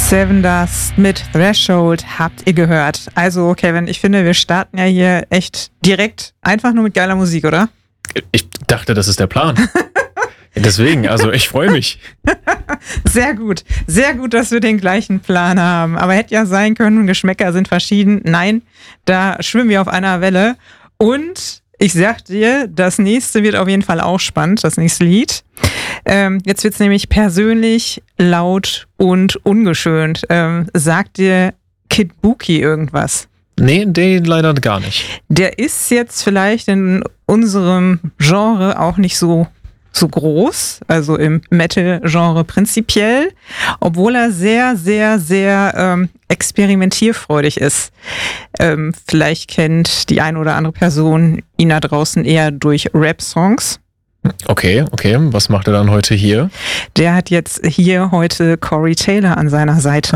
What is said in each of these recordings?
Seven Dust mit Threshold habt ihr gehört. Also Kevin, ich finde, wir starten ja hier echt direkt einfach nur mit geiler Musik, oder? Ich dachte, das ist der Plan. Deswegen, also ich freue mich. Sehr gut, dass wir den gleichen Plan haben. Aber hätte ja sein können, Geschmäcker sind verschieden. Nein, da schwimmen wir auf einer Welle. Und ich sag dir, das nächste wird auf jeden Fall auch spannend, das nächste Lied. Jetzt wird's nämlich persönlich, laut und ungeschönt. Sagt dir Kid Buki irgendwas? Nee, den leider gar nicht. Der ist jetzt vielleicht in unserem Genre auch nicht so groß, also im Metal-Genre prinzipiell, obwohl er sehr, sehr, sehr experimentierfreudig ist. Vielleicht kennt die eine oder andere Person ihn da draußen eher durch Rap-Songs. Okay. Was macht er dann heute hier? Der hat jetzt hier heute Corey Taylor an seiner Seite.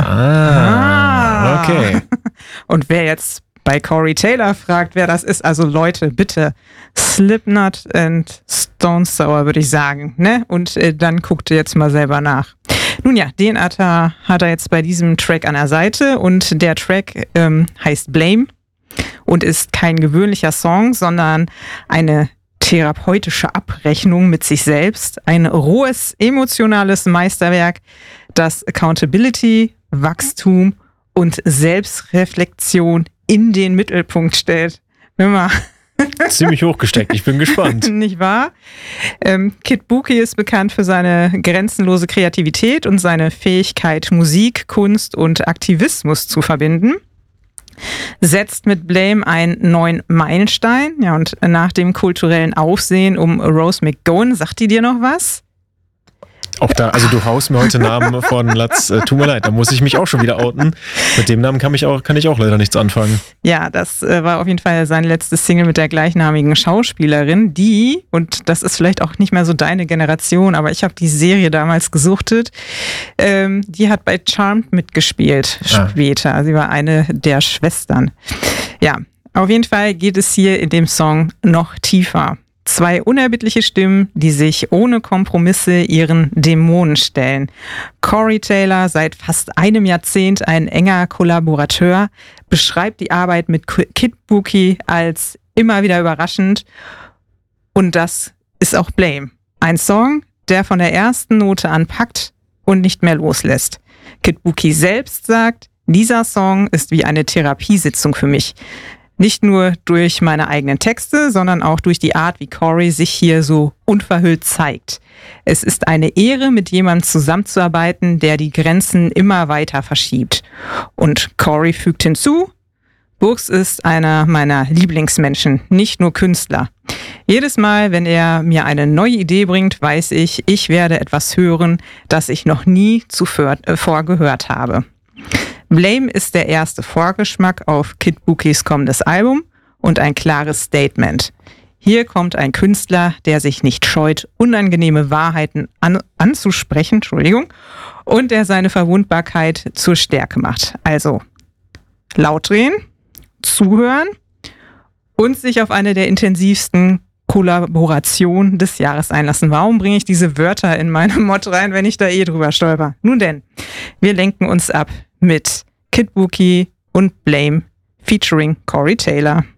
Okay. Und wer jetzt bei Corey Taylor fragt, wer das ist, also Leute, bitte Slipknot und Stone Sour, würde ich sagen, ne? Und dann guckt ihr jetzt mal selber nach. Nun ja, den hat er jetzt bei diesem Track an der Seite und der Track heißt Blame und ist kein gewöhnlicher Song, sondern eine therapeutische Abrechnung mit sich selbst, ein rohes, emotionales Meisterwerk, das Accountability, Wachstum und Selbstreflexion in den Mittelpunkt stellt. Hör mal. Ziemlich hochgesteckt, ich bin gespannt. Nicht wahr? Kid Buki ist bekannt für seine grenzenlose Kreativität und seine Fähigkeit, Musik, Kunst und Aktivismus zu verbinden. Setzt mit Blame einen neuen Meilenstein. Ja, und nach dem kulturellen Aufsehen um Rose McGowan, sagt die dir noch was? Auch da, also du haust mir heute Namen von Latz, tut mir leid, da muss ich mich auch schon wieder outen. Mit dem Namen kann ich auch leider nichts anfangen. Ja, das war auf jeden Fall seine letzte Single mit der gleichnamigen Schauspielerin, die, und das ist vielleicht auch nicht mehr so deine Generation, aber ich habe die Serie damals gesuchtet, die hat bei Charmed mitgespielt später. Sie war eine der Schwestern. Ja, auf jeden Fall geht es hier in dem Song noch tiefer. Zwei unerbittliche Stimmen, die sich ohne Kompromisse ihren Dämonen stellen. Corey Taylor, seit fast einem Jahrzehnt ein enger Kollaborateur, beschreibt die Arbeit mit Kid Buki als immer wieder überraschend. Und das ist auch Blame. Ein Song, der von der ersten Note an packt und nicht mehr loslässt. Kid Buki selbst sagt, dieser Song ist wie eine Therapiesitzung für mich. Nicht nur durch meine eigenen Texte, sondern auch durch die Art, wie Corey sich hier so unverhüllt zeigt. Es ist eine Ehre, mit jemandem zusammenzuarbeiten, der die Grenzen immer weiter verschiebt. Und Corey fügt hinzu, Burks ist einer meiner Lieblingsmenschen, nicht nur Künstler. Jedes Mal, wenn er mir eine neue Idee bringt, weiß ich, ich werde etwas hören, das ich noch nie zuvor gehört habe. Blame ist der erste Vorgeschmack auf Kid Bukis kommendes Album und ein klares Statement. Hier kommt ein Künstler, der sich nicht scheut, unangenehme Wahrheiten anzusprechen, und der seine Verwundbarkeit zur Stärke macht. Also laut drehen, zuhören und sich auf eine der intensivsten Kollaborationen des Jahres einlassen. Warum bringe ich diese Wörter in meine Mod rein, wenn ich da drüber stolper? Nun denn, wir lenken uns ab mit Kid Buki und Blame featuring Corey Taylor.